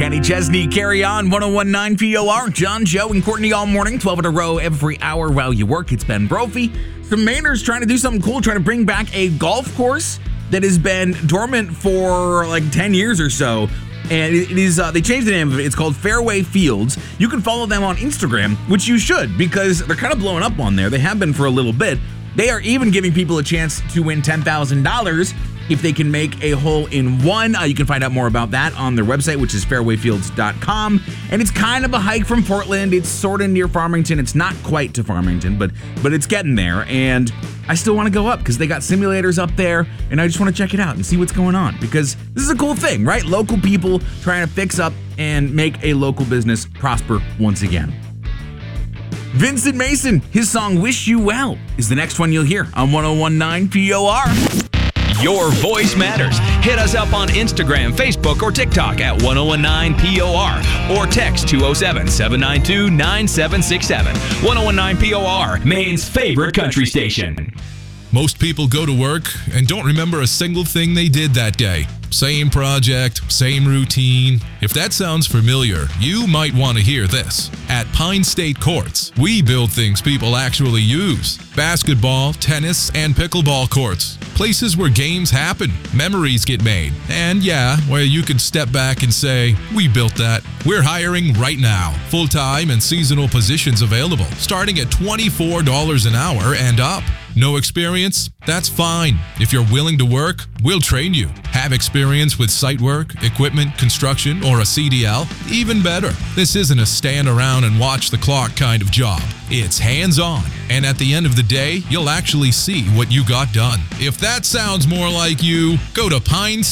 Kenny Chesney, Carry On, 101.9 POR. John, Joe, and Courtney all morning, 12 in a row every hour while you work. It's Ben Brophy. Some Mainers trying to do something cool, trying to bring back a golf course that has been dormant for like 10 years or so. And it is they changed the name of it. It's called Fairway Fields. You can follow them on Instagram, which you should, because they're kind of blowing up on there. They have been for a little bit. They are even giving people a chance to win $10,000 if they can make a hole-in-one. You can find out more about that on their website, which is fairwayfields.com. And it's kind of a hike from Portland. It's sort of near Farmington. It's not quite to Farmington, but it's getting there. And I still want to go up because they got simulators up there, and I just want to check it out and see what's going on, because this is a cool thing, right? Local people trying to fix up and make a local business prosper once again. Vincent Mason, his song Wish You Well is the next one you'll hear on 101.9 POR. Your voice matters. Hit us up on Instagram, Facebook, or TikTok at 1019 POR or text 207-792-9767. 1019 POR, Maine's favorite country station. Most people go to work and don't remember a single thing they did that day. Same project, same routine. If that sounds familiar, you might want to hear this. At Pine State Courts, we build things people actually use. Basketball, tennis, and pickleball courts. Places where games happen, memories get made, and where you can step back and say, we built that. We're hiring right now. Full-time and seasonal positions available, starting at $24 an hour and up. No experience? That's fine. If you're willing to work, we'll train you. Have experience with site work, equipment, construction, or a CDL? Even better. This isn't a stand around and watch the clock kind of job. It's hands-on, and at the end of the day, you'll actually see what you got done. If that sounds more like you, go to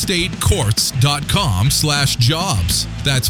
pinestatecourts.com/jobs. That's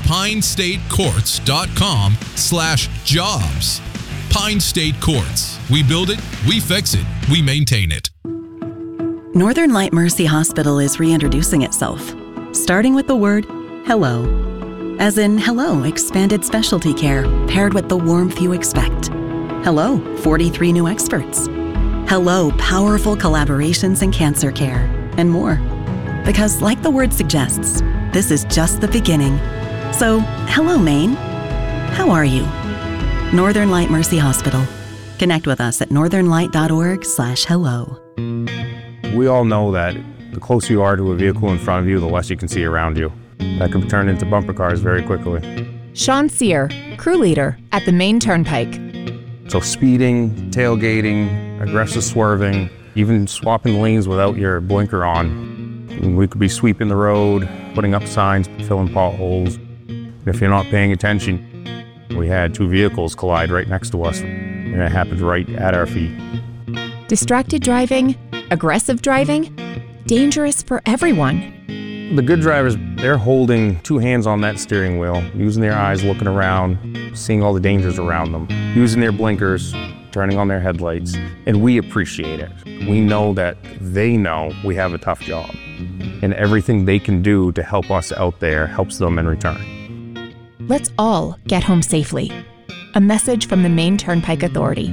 pinestatecourts.com/jobs. Pine State Courts. We build it, we fix it, we maintain it. Northern Light Mercy Hospital is reintroducing itself, starting with the word hello. As in hello, expanded specialty care paired with the warmth you expect. Hello, 43 new experts. Hello, powerful collaborations in cancer care, and more. Because like the word suggests, this is just the beginning. So, hello, Maine. How are you? Northern Light Mercy Hospital. Connect with us at northernlight.org/hello. We all know that the closer you are to a vehicle in front of you, the less you can see around you. That can turn into bumper cars very quickly. Sean Sear, crew leader at the Maine Turnpike. So speeding, tailgating, aggressive swerving, even swapping lanes without your blinker on. We could be sweeping the road, putting up signs, filling potholes. If you're not paying attention, we had two vehicles collide right next to us, and it happened right at our feet. Distracted driving, aggressive driving, dangerous for everyone. The good drivers, they're holding two hands on that steering wheel, using their eyes, looking around, seeing all the dangers around them, using their blinkers, turning on their headlights, and we appreciate it. We know that they know we have a tough job, and everything they can do to help us out there helps them in return. Let's all get home safely. A message from the Maine Turnpike Authority.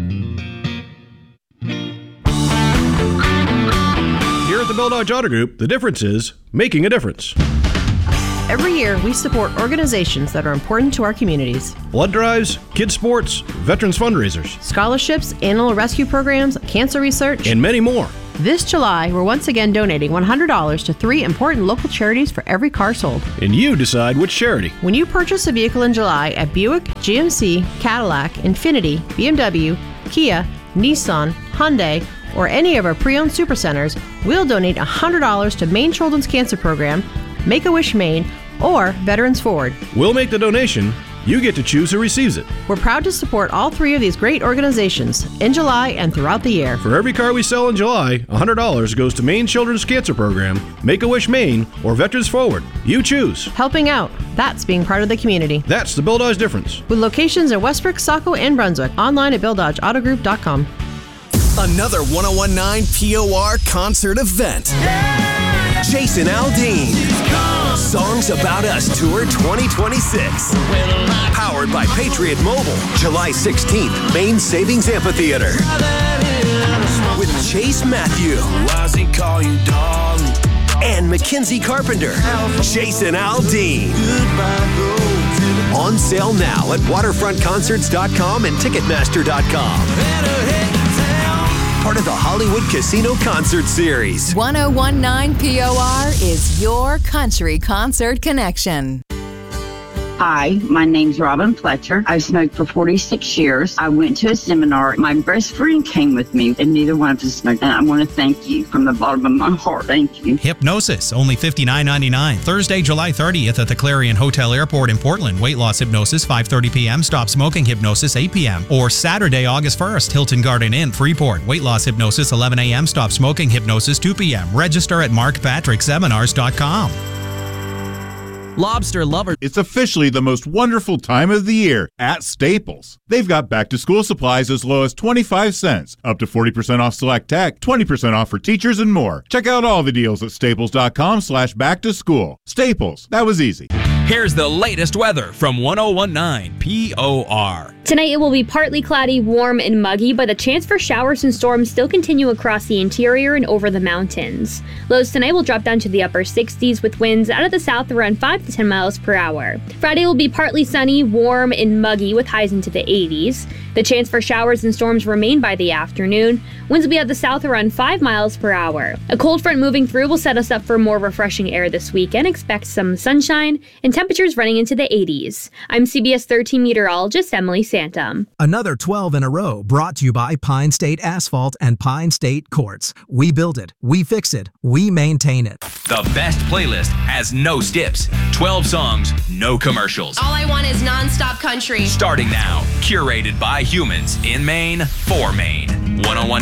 Here at the Bill Dodge Auto Group, the difference is making a difference. Every year, we support organizations that are important to our communities. Blood drives, kids sports, veterans fundraisers, Scholarships, animal rescue programs, cancer research, and many more. This July, we're once again donating $100 to 3 important local charities for every car sold. And you decide which charity. When you purchase a vehicle in July at Buick, GMC, Cadillac, Infiniti, BMW, Kia, Nissan, Hyundai, or any of our pre-owned supercenters, we'll donate $100 to Maine Children's Cancer Program, Make-A-Wish Maine, or Veterans Forward. We'll make the donation. You get to choose who receives it. We're proud to support all 3 of these great organizations in July and throughout the year. For every car we sell in July, $100 goes to Maine Children's Cancer Program, Make-A-Wish Maine, or Veterans Forward. You choose. Helping out. That's being part of the community. That's the Bill Dodge difference. With locations in Westbrook, Saco, and Brunswick. Online at BillDodgeAutoGroup.com. Another 101.9 POR concert event. Jason Aldean. Songs About Us Tour 2026. Powered by Patriot Mobile. July 16th, Maine Savings Amphitheater. With Chase Matthew. And Mackenzie Carpenter. Jason Aldean. On sale now at waterfrontconcerts.com and Ticketmaster.com. Part of the Hollywood Casino Concert Series. 1019 POR is your country concert connection. Hi, my name's Robin Fletcher. I've smoked for 46 years. I went to a seminar. My best friend came with me, and neither one of us smoked. And I want to thank you from the bottom of my heart. Thank you. Hypnosis, only $59.99. Thursday, July 30th at the Clarion Hotel Airport in Portland. Weight loss hypnosis, 5:30 p.m. Stop smoking hypnosis, 8 p.m. Or Saturday, August 1st, Hilton Garden Inn, Freeport. Weight loss hypnosis, 11 a.m. Stop smoking hypnosis, 2 p.m. Register at markpatrickseminars.com. Lobster lovers, it's officially the most wonderful time of the year at Staples. They've got back-to-school supplies as low as 25 cents, up to 40% off select tech, 20% off for teachers, and more. Check out all the deals at staples.com/back-to-school. Staples, that was easy. Here's the latest weather from 1019 POR. Tonight it will be partly cloudy, warm, and muggy, but the chance for showers and storms still continue across the interior and over the mountains. Lows tonight will drop down to the upper 60s with winds out of the south around 5 to 10 miles per hour. Friday will be partly sunny, warm, and muggy with highs into the 80s. The chance for showers and storms remain by the afternoon. Winds will be out the south around 5 miles per hour. A cold front moving through will set us up for more refreshing air this weekend. Expect some sunshine and temperatures running into the 80s. I'm CBS 13 meteorologist Emily Santum. Another 12 in a row brought to you by Pine State Asphalt and Pine State Quartz. We build it, we fix it, we maintain it. The best playlist has no skips. 12 songs, no commercials. All I want is non-stop country. Starting now, curated by humans in Maine for Maine. 101